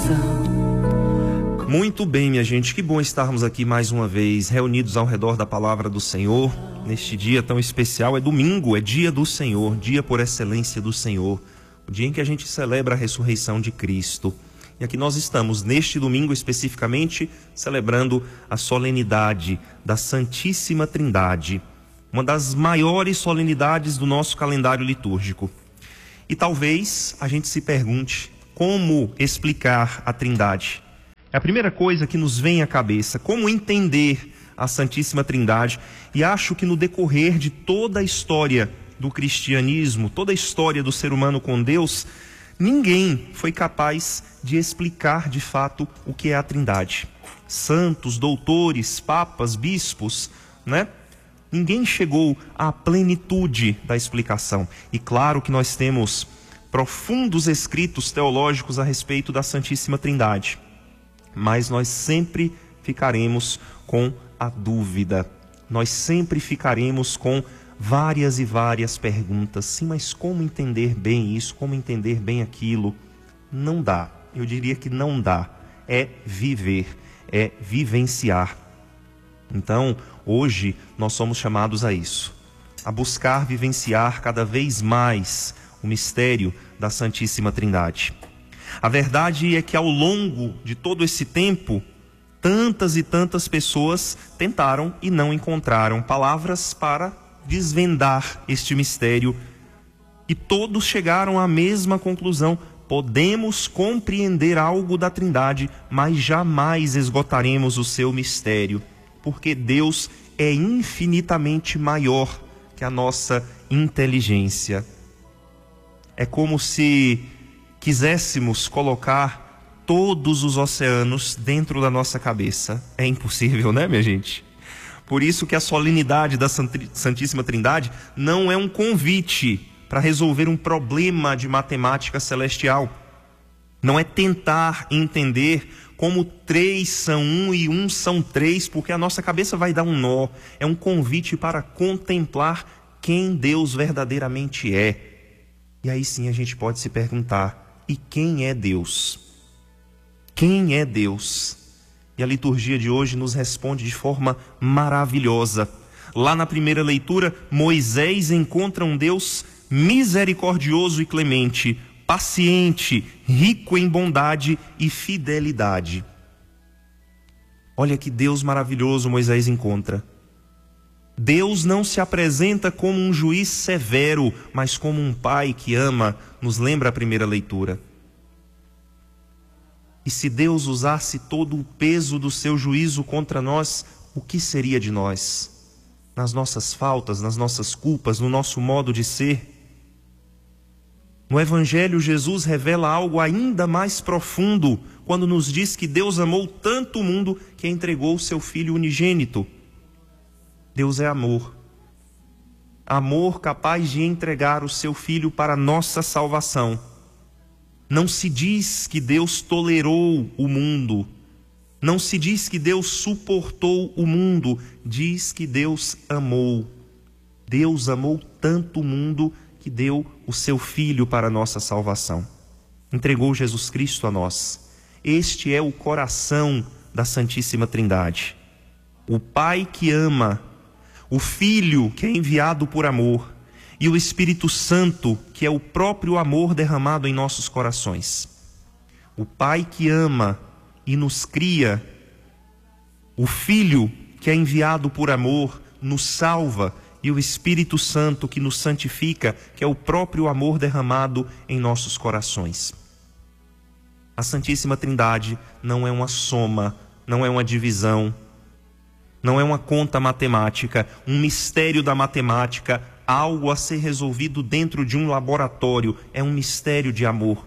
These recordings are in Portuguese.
Muito bem, minha gente, que bom estarmos aqui mais uma vez, reunidos ao redor da palavra do Senhor, neste dia tão especial. É domingo, é dia do Senhor, dia por excelência do Senhor, o dia em que a gente celebra a ressurreição de Cristo. E aqui nós estamos, neste domingo especificamente, celebrando a solenidade da Santíssima Trindade, uma das maiores solenidades do nosso calendário litúrgico. E talvez a gente se pergunte como explicar a Trindade. É a primeira coisa que nos vem à cabeça, como entender a Santíssima Trindade. E acho que no decorrer de toda a história do cristianismo, toda a história do ser humano com Deus, ninguém foi capaz de explicar de fato o que é a Trindade. Santos, doutores, papas, bispos, né? Ninguém chegou à plenitude da explicação. E claro que nós temos profundos escritos teológicos a respeito da Santíssima Trindade. Mas nós sempre ficaremos com a dúvida. Nós sempre ficaremos com várias e várias perguntas. Sim, mas como entender bem isso? Como entender bem aquilo? Não dá. Eu diria que não dá. É viver, é vivenciar. Então, hoje nós somos chamados a isso. A buscar vivenciar cada vez mais o mistério da Santíssima Trindade. A verdade é que ao longo de todo esse tempo, tantas e tantas pessoas tentaram e não encontraram palavras para desvendar este mistério. E todos chegaram à mesma conclusão: podemos compreender algo da Trindade, mas jamais esgotaremos o seu mistério, porque Deus é infinitamente maior que a nossa inteligência. É como se quiséssemos colocar todos os oceanos dentro da nossa cabeça. É impossível, né, minha gente? Por isso que a solenidade da Santíssima Trindade não é um convite para resolver um problema de matemática celestial. Não é tentar entender como 3 são 1 e 1 são 3, porque a nossa cabeça vai dar um nó. É um convite para contemplar quem Deus verdadeiramente é. E aí sim a gente pode se perguntar: e quem é Deus? Quem é Deus? E a liturgia de hoje nos responde de forma maravilhosa. Lá na primeira leitura, Moisés encontra um Deus misericordioso e clemente, paciente, rico em bondade e fidelidade. Olha que Deus maravilhoso Moisés encontra. Deus não se apresenta como um juiz severo, mas como um pai que ama, nos lembra a primeira leitura. E se Deus usasse todo o peso do seu juízo contra nós, o que seria de nós? Nas nossas faltas, nas nossas culpas, no nosso modo de ser? No Evangelho, Jesus revela algo ainda mais profundo, quando nos diz que Deus amou tanto o mundo que entregou o seu Filho unigênito. Deus é amor. Amor capaz de entregar o seu Filho para a nossa salvação. Não se diz que Deus tolerou o mundo. Não se diz que Deus suportou o mundo. Diz que Deus amou. Deus amou tanto o mundo que deu o seu Filho para a nossa salvação. Entregou Jesus Cristo a nós. Este é o coração da Santíssima Trindade. O Pai que ama, o Filho que é enviado por amor e o Espírito Santo que é o próprio amor derramado em nossos corações. O Pai que ama e nos cria, o Filho que é enviado por amor nos salva e o Espírito Santo que nos santifica, que é o próprio amor derramado em nossos corações. A Santíssima Trindade não é uma soma, não é uma divisão, não é uma conta matemática, um mistério da matemática, algo a ser resolvido dentro de um laboratório. É um mistério de amor.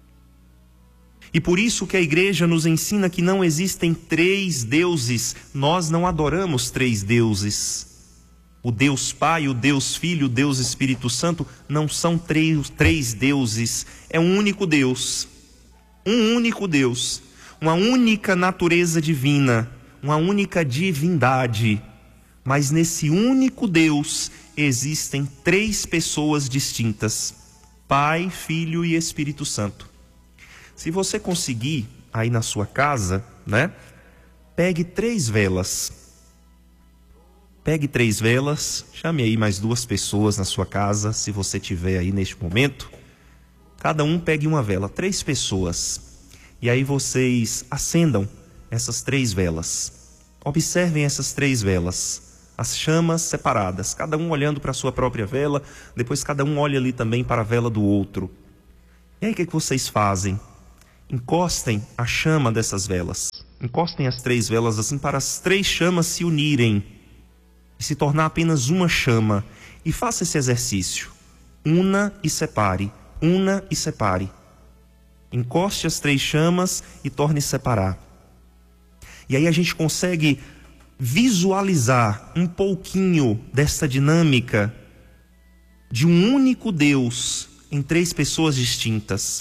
E por isso que a igreja nos ensina que não existem 3 deuses. Nós não adoramos 3 deuses. O Deus Pai, o Deus Filho, o Deus Espírito Santo não são 3 deuses. É um único Deus. Um único Deus. Uma única natureza divina. Uma única divindade, mas nesse único Deus existem 3 pessoas distintas: Pai, Filho e Espírito Santo. Se você conseguir aí na sua casa, né? Pegue 3 velas. Pegue 3 velas, chame aí mais 2 pessoas na sua casa, se você tiver aí neste momento. Cada um pegue uma vela, 3 pessoas. E aí vocês acendam essas 3 velas. Observem essas 3 velas, as chamas separadas, cada um olhando para a sua própria vela, depois cada um olha ali também para a vela do outro. E aí o que vocês fazem? Encostem a chama dessas velas. Encostem as 3 velas assim para as 3 chamas se unirem e se tornar apenas uma chama. E faça esse exercício. Una e separe. Una e separe. Encoste as 3 chamas e torne separar. E aí a gente consegue visualizar um pouquinho dessa dinâmica de um único Deus em 3 pessoas distintas.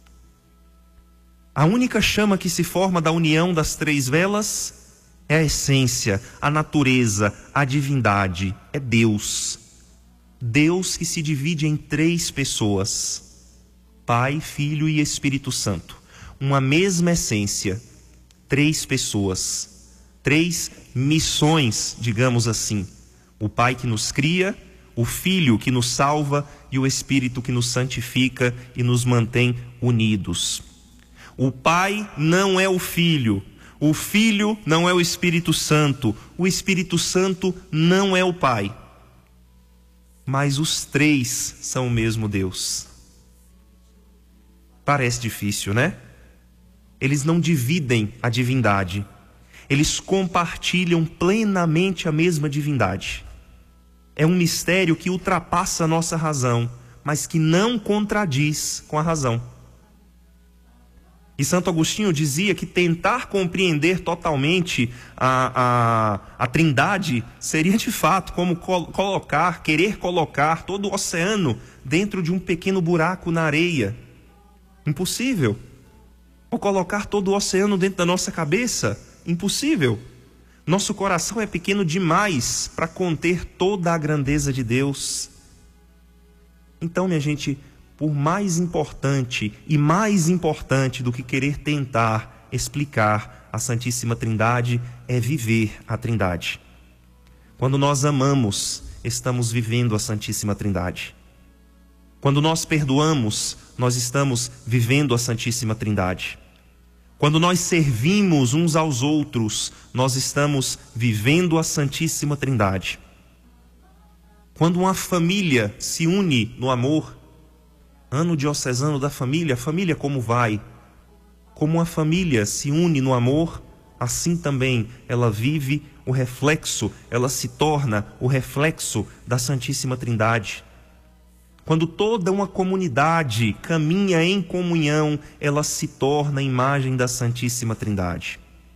A única chama que se forma da união das 3 velas é a essência, a natureza, a divindade, é Deus. Deus que se divide em 3 pessoas, Pai, Filho e Espírito Santo. Uma mesma essência, 3 pessoas, 3 missões, digamos assim. O Pai que nos cria, o Filho que nos salva e o Espírito que nos santifica e nos mantém unidos. O Pai não é o Filho. O Filho não é o Espírito Santo. O Espírito Santo não é o Pai. Mas os 3 são o mesmo Deus. Parece difícil, né? Eles não dividem a divindade. Eles compartilham plenamente a mesma divindade. É um mistério que ultrapassa a nossa razão, mas que não contradiz com a razão. E Santo Agostinho dizia que tentar compreender totalmente a Trindade seria de fato como querer colocar todo o oceano dentro de um pequeno buraco na areia. Impossível. Ou colocar todo o oceano dentro da nossa cabeça. Impossível. Nosso coração é pequeno demais para conter toda a grandeza de Deus. Então, minha gente, por mais importante e mais importante do que querer tentar explicar a Santíssima Trindade é viver a Trindade. Quando nós amamos, estamos vivendo a Santíssima Trindade. Quando nós perdoamos, nós estamos vivendo a Santíssima Trindade. Quando nós servimos uns aos outros, nós estamos vivendo a Santíssima Trindade. Quando uma família se une no amor, ano diocesano da família, a família como vai? Como uma família se une no amor, assim também ela vive o reflexo, ela se torna o reflexo da Santíssima Trindade. Quando toda uma comunidade caminha em comunhão, ela se torna a imagem da Santíssima Trindade.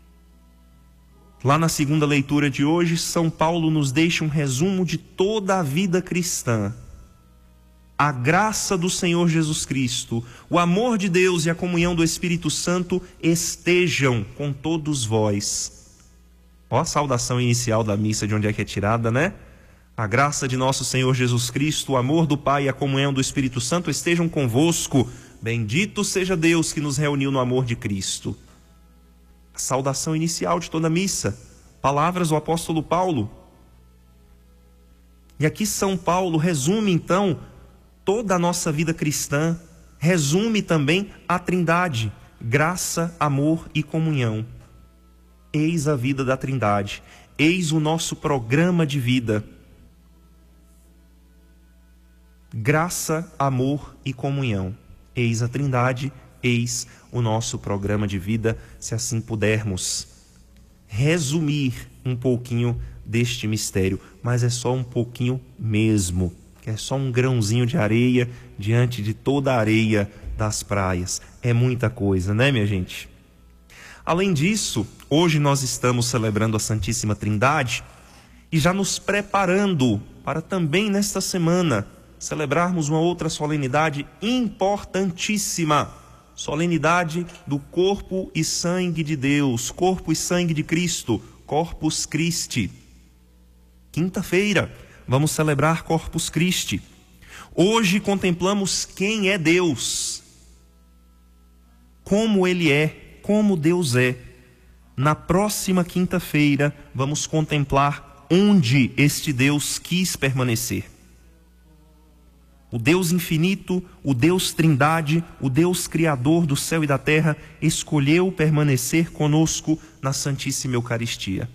Lá na segunda leitura de hoje, São Paulo nos deixa um resumo de toda a vida cristã. A graça do Senhor Jesus Cristo, o amor de Deus e a comunhão do Espírito Santo estejam com todos vós. Ó a saudação inicial da missa, de onde é que é tirada, né? A graça de nosso Senhor Jesus Cristo, o amor do Pai e a comunhão do Espírito Santo estejam convosco. Bendito seja Deus que nos reuniu no amor de Cristo. A saudação inicial de toda a missa, palavras do apóstolo Paulo. E aqui São Paulo resume então toda a nossa vida cristã, resume também a Trindade, graça, amor e comunhão. Eis a vida da Trindade, eis o nosso programa de vida. Graça, amor e comunhão. Eis a Trindade, eis o nosso programa de vida, se assim pudermos resumir um pouquinho deste mistério, mas é só um pouquinho mesmo, que é só um grãozinho de areia diante de toda a areia das praias. É muita coisa, né, minha gente? Além disso, hoje nós estamos celebrando a Santíssima Trindade e já nos preparando para também nesta semana celebrarmos uma outra solenidade importantíssima, solenidade do corpo e sangue de Deus, corpo e sangue de Cristo, Corpus Christi. Quinta-feira, vamos celebrar Corpus Christi. Hoje contemplamos quem é Deus, como Ele é, como Deus é. Na próxima quinta-feira, vamos contemplar onde este Deus quis permanecer. O Deus infinito, o Deus Trindade, o Deus Criador do céu e da terra, escolheu permanecer conosco na Santíssima Eucaristia.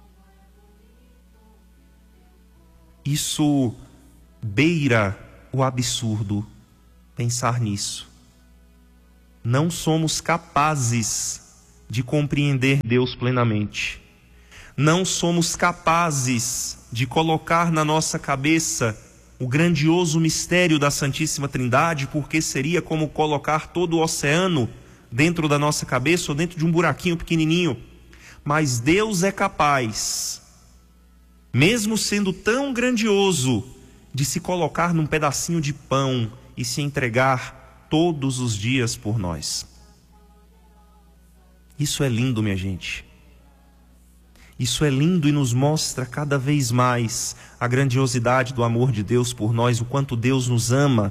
Isso beira o absurdo, pensar nisso. Não somos capazes de compreender Deus plenamente. Não somos capazes de colocar na nossa cabeça o grandioso mistério da Santíssima Trindade, porque seria como colocar todo o oceano dentro da nossa cabeça ou dentro de um buraquinho pequenininho. Mas Deus é capaz, mesmo sendo tão grandioso, de se colocar num pedacinho de pão e se entregar todos os dias por nós. Isso é lindo, minha gente. Isso é lindo e nos mostra cada vez mais a grandiosidade do amor de Deus por nós, o quanto Deus nos ama.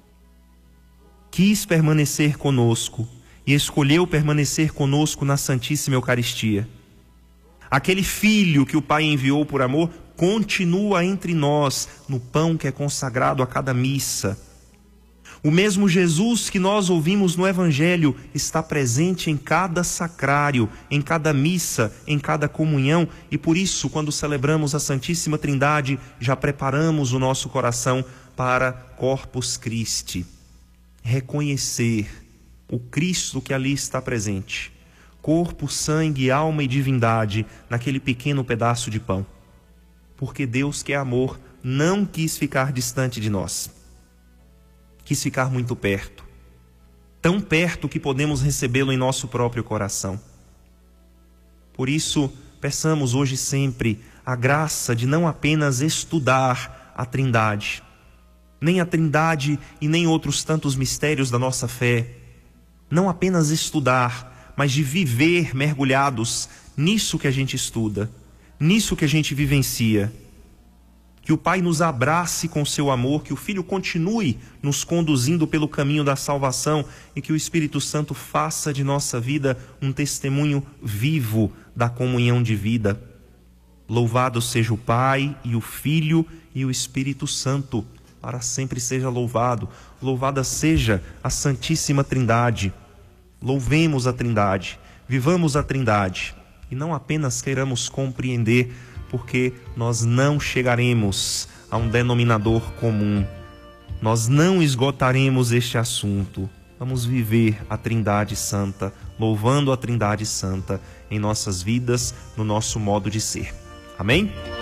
Quis permanecer conosco e escolheu permanecer conosco na Santíssima Eucaristia. Aquele Filho que o Pai enviou por amor continua entre nós no pão que é consagrado a cada missa. O mesmo Jesus que nós ouvimos no Evangelho está presente em cada sacrário, em cada missa, em cada comunhão, e por isso, quando celebramos a Santíssima Trindade, já preparamos o nosso coração para Corpus Christi. Reconhecer o Cristo que ali está presente, corpo, sangue, alma e divindade, naquele pequeno pedaço de pão. Porque Deus, que é amor, não quis ficar distante de nós. Quis ficar muito perto, tão perto que podemos recebê-lo em nosso próprio coração. Por isso, peçamos hoje sempre a graça de não apenas estudar a Trindade, nem a Trindade e nem outros tantos mistérios da nossa fé, não apenas estudar, mas de viver mergulhados nisso que a gente estuda, nisso que a gente vivencia. Que o Pai nos abrace com seu amor, que o Filho continue nos conduzindo pelo caminho da salvação e que o Espírito Santo faça de nossa vida um testemunho vivo da comunhão de vida. Louvado seja o Pai e o Filho e o Espírito Santo, para sempre seja louvado. Louvada seja a Santíssima Trindade. Louvemos a Trindade, vivamos a Trindade e não apenas queiramos compreender, porque nós não chegaremos a um denominador comum. Nós não esgotaremos este assunto. Vamos viver a Trindade Santa, louvando a Trindade Santa em nossas vidas, no nosso modo de ser. Amém?